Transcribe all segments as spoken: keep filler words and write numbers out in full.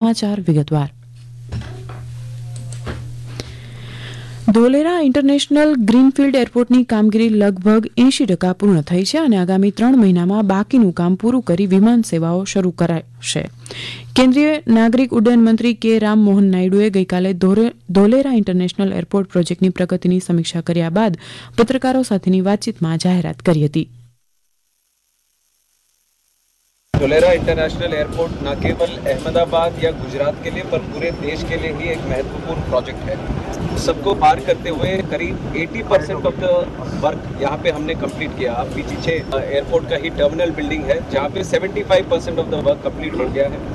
સમાચાર વિગતવાર. Dholera international greenfield એરપોર્ટની કામગીરી લગભગ એંશી ટકા પૂર્ણ થઈ છે અને આગામી ત્રણ મહિનામાં બાકીનું કામ પૂરું કરી વિમાન સેવાઓ શરૂ કરાશે. કેન્દ્રીય નાગરિક ઉડ્ડયન મંત્રી કે રામમોહન નાયડુએ ગઈકાલે ધોલેરા ઇન્ટરનેશનલ એરપોર્ટ પ્રોજેક્ટની પ્રગતિની સમીક્ષા કર્યા બાદ પત્રકારો સાથેની વાતચીતમાં જાહેરાત કરી હતી. धोलेरा इंटरनेशनल एयरपोर्ट न केवल अहमदाबाद या गुजरात के लिए पर पूरे देश के लिए ही एक महत्वपूर्ण प्रोजेक्ट है. सबको पार करते हुए करीब अस्सी परसेंट ऑफ द वर्क यहाँ पे हमने कंप्लीट किया. अब भी पीछे एयरपोर्ट का ही टर्मिनल बिल्डिंग है जहाँ पे पचहत्तर percent of the work complete हो गया है.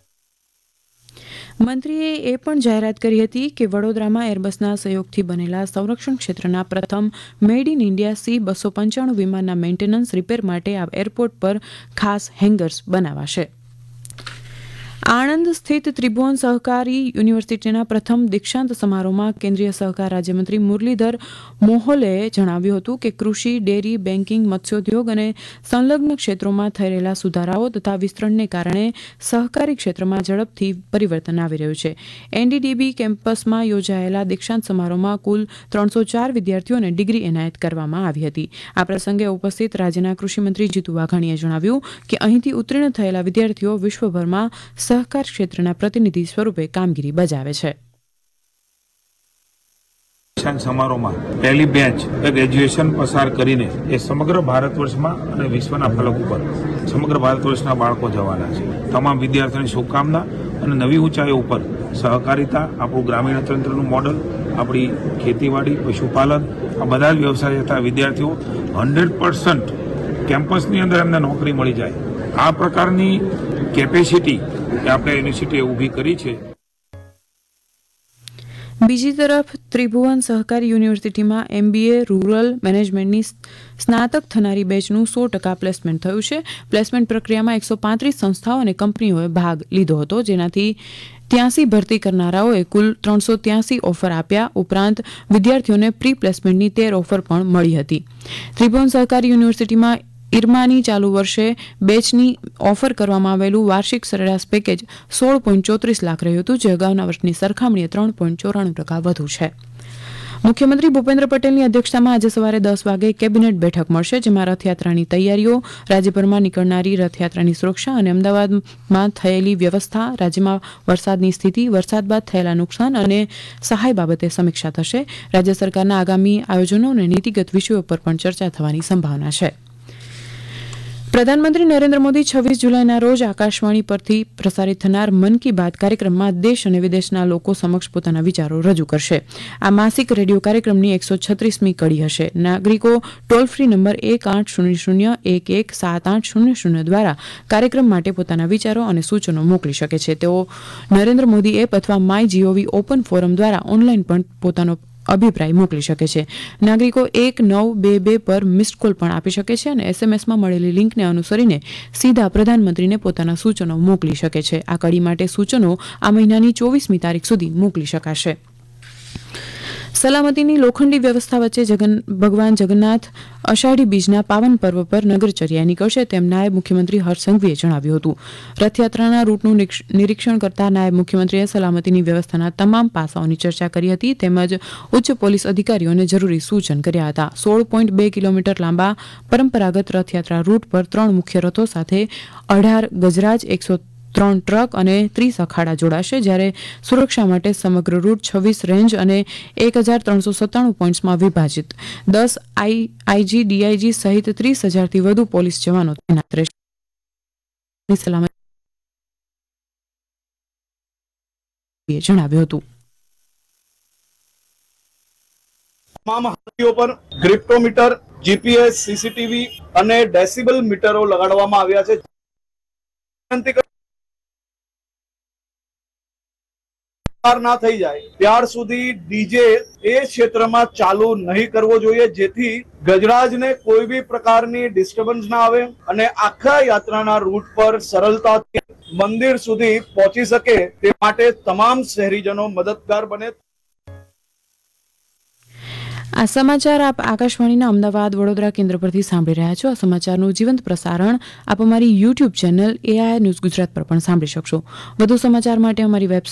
મંત્રીએ એ પણ જાહેરાત કરી હતી કે વડોદરામાં એરબસના સહયોગથી બનેલા સંરક્ષણ ક્ષેત્રના પ્રથમ મેડ ઇન ઇન્ડિયા સી બસો પંચાણું વિમાનના મેન્ટેનન્સ રિપેર માટે આ એરપોર્ટ પર ખાસ હેંગર્સ બનાવાશે. આણંદ સ્થિત ત્રિભુવન સહકારી યુનિવર્સિટીના પ્રથમ દીક્ષાંત સમારોહમાં કેન્દ્રીય સહકાર રાજ્યમંત્રી મુરલીધર મોહોલેએ જણાવ્યું હતું કે કૃષિ, ડેરી, બેન્કિંગ, મત્સ્યોદ્યોગ અને સંલગ્ન ક્ષેત્રોમાં થઈ રહેલા સુધારાઓ તથા વિસ્તરણને કારણે સહકારી ક્ષેત્રમાં ઝડપથી પરિવર્તન આવી રહ્યું છે. એનડીડીબી કેમ્પસમાં યોજાયેલા દીક્ષાંત સમારોહમાં કુલ ત્રણસો ચાર વિદ્યાર્થીઓને ડિગ્રી એનાયત કરવામાં આવી હતી. આ પ્રસંગે ઉપસ્થિત રાજ્યના કૃષિમંત્રી જીતુ વાઘાણીએ જણાવ્યું કે અહીંથી ઉત્તીર્ણ થયેલા વિદ્યાર્થીઓ વિશ્વભરમાં સહકાર ક્ષેત્રના પ્રતિનિધિ સ્વરૂપે કામગીરી બજાવે છે. સમારોહમાં પહેલી બેચ ગ્રેજ્યુએશન પસાર કરીને એ સમગ્ર ભારત વર્ષમાં અને વિશ્વના ફલક ઉપર સમગ્ર ભારત વર્ષના બાળકો જવાના છે. તમામ વિદ્યાર્થીઓની શુભકામના અને નવી ઊંચાઈઓ ઉપર સહકારિતા, આપણું ગ્રામીણ તંત્રનું મોડલ, આપણી ખેતીવાડી, પશુપાલન, આ બધા જ વ્યવસાય થતા વિદ્યાર્થીઓ હંડ્રેડ પર્સન્ટ કેમ્પસની અંદર એમને નોકરી મળી જાય આ પ્રકારની કેપેસિટી આપણે યુનિવર્સિટીએ ઊભી કરી છે. બીજી તરફ ત્રિભુવન સહકારી યુનિવર્સિટીમાં એમબીએ રૂરલ મેનેજમેન્ટની સ્નાતક થનારી બેચનું સો ટકા પ્લેસમેન્ટ થયું છે. પ્લેસમેન્ટ પ્રક્રિયામાં એકસો પાંત્રીસ સંસ્થાઓ અને કંપનીઓએ ભાગ લીધો હતો, જેનાથી ત્યાંસી ભરતી કરનારાઓએ કુલ ત્રણસો ત્યાંસી ઓફર આપ્યા. ઉપરાંત વિદ્યાર્થીઓને પ્રી પ્લેસમેન્ટની તેર ઓફર પણ મળી હતી. ત્રિભુવન સહકારી યુનિવર્સિટીમાં ઇરમાની ચાલુ વર્ષે બેચની ઓફર કરવામાં આવેલું વાર્ષિક સરેરાશ પેકેજ સોળ પોઈન્ટ ચોત્રીસ લાખ રહ્યું હતું, જે અગાઉના વર્ષની સરખામણીએ ત્રણ પોઈન્ટ ચોરાણું ટકા વધુ છે. મુખ્યમંત્રી ભૂપેન્દ્ર પટેલની અધ્યક્ષતામાં આજે સવારે દસ વાગે કેબિનેટ બેઠક મળશે, જેમાં રથયાત્રાની તૈયારીઓ, રાજ્યભરમાં નીકળનારી રથયાત્રાની સુરક્ષા અને અમદાવાદમાં થયેલી વ્યવસ્થા, રાજ્યમાં વરસાદની સ્થિતિ, વરસાદ બાદ થયેલા નુકસાન અને સહાય બાબતે સમીક્ષા થશે. રાજ્ય સરકારના આગામી આયોજનો અને નીતિગત વિષયો પર પણ ચર્ચા થવાની સંભાવના છે. પ્રધાનમંત્રી નરેન્દ્ર મોદી છવ્વીસ જુલાઈના રોજ આકાશવાણી પરથી પ્રસારિત થનાર મન કી બાત કાર્યક્રમમાં દેશ અને વિદેશના લોકો સમક્ષ પોતાના વિચારો રજૂ કરશે. આ માસિક રેડિયો કાર્યક્રમની એકસો છત્રીસમી કડી હશે. નાગરિકો ટોલ ફ્રી નંબર એક આઠ શૂન્ય શૂન્ય એક એક સાત આઠ શૂન્ય શૂન્ય દ્વારા કાર્યક્રમ માટે પોતાના વિચારો અને સૂચનો મોકલી શકે છે. તેઓ નરેન્દ્ર મોદી એપ અથવા માય જીઓવી ઓપન ફોરમ દ્વારા ઓનલાઈન પણ પોતાનો અભિપ્રાય મોકલી શકે છે. નાગરિકો એક નવ બે બે પર મિસ્ડ કોલ પણ આપી શકે છે અને એસએમએસમાં મળેલી લિંકને અનુસરીને સીધા પ્રધાનમંત્રીને પોતાના સૂચનો મોકલી શકે છે. આ કડી માટે સૂચનો આ મહિનાની ચોવીસમી તારીખ સુધી મોકલી શકાશે. સલામતીની લોખંડી વ્યવસ્થા વચ્ચે જગન ભગવાન જગન્નાથ અષાઢી બીજના પાવન પર્વ પર નગરચર્યા નીકળશે, તેમ નાયબ મુખ્યમંત્રી હર્ષ સંઘવીએ જણાવ્યું હતું. રથયાત્રાના રૂટનું નિરીક્ષણ કરતા નાયબ મુખ્યમંત્રીએ સલામતીની વ્યવસ્થાના તમામ પાસાઓની ચર્ચા કરી હતી, તેમજ ઉચ્ચ પોલીસ અધિકારીઓને જરૂરી સૂચન કર્યા હતા. સોળ પોઈન્ટ બે કિલોમીટર લાંબા પરંપરાગત રથયાત્રા રૂટ પર ત્રણ મુખ્ય રથો સાથે અઢાર ગજરાજ, એકસો ત્રણ ટ્રક અને ત્રીસ અખાડા જોડાશે, જ્યારે સુરક્ષા માટે સમગ્ર રૂટ છવ્વીસ રેન્જ અને એક હજાર ત્રણસો સત્તાણું પોઈન્ટ્સમાં વિભાજિત દસ આઈજી, ડીઆઈજી સહિત ત્રીસ હજારથી વધુ પોલીસ જવાનો તૈનાત રહેશે. જણાવ્યું હતું. તમામ હાથીઓ પર ગ્રિપ્ટોમીટર, જીપીએસ, સીસીટીવી અને ડેસિબલ મીટરો લગાડવામાં આવ્યા છે. ના થઈ જાય ત્યાર સુધી ડીજે એ ક્ષેત્રમાં ચાલુ નહીં કરવો જોઈએ, જેથી ગજરાજને કોઈ બી પ્રકારની ડિસ્ટર્બન્સ ના આવે અને આખા યાત્રાના રૂટ પર સરળતાથી મંદિર સુધી પહોંચી શકે તે માટે તમામ શહેરીજનો મદદગાર બને. આ સમાચાર આપ આકાશવાણીના અમદાવાદ વડોદરા કેન્દ્ર પરથી સાંભળી રહ્યા છો. આ સમાચારનું જીવંત પ્રસારણ આપ અમારી YouTube channel AI news Gujarat પર પણ સાંભળી શકશો. વધુ સમાચાર માટે અમારી વેબસાઇટ